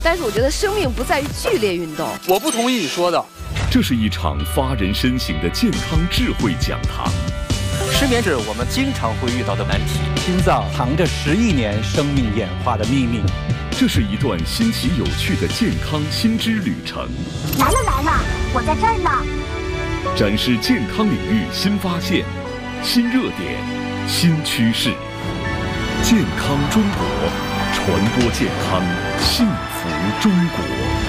但是我觉得生命不在于剧烈运动。 我不同意你说的。 这是一场发人深省的健康智慧讲堂。 失眠是我们经常会遇到的难题。 心脏藏着10亿年生命演化的秘密。 这是一段新奇有趣的健康新知旅程。 来了，我在这儿呢。 展示健康领域新发现、新热点、新趋势。健康中国，传播健康，幸福中国。